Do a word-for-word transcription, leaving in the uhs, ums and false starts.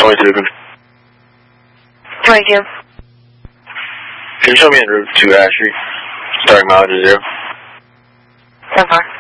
twenty-two. twenty-two. Can you show me en route to Ash Street? Starting mileage is zero. So far.